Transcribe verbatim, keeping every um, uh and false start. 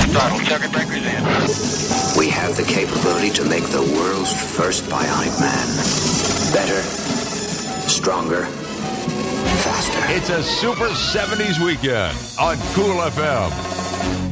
throttle. Circuit breakers in. We have the capability to make the world's first bionic man. Better, stronger, faster. It's a Super seventies weekend on Cool F M.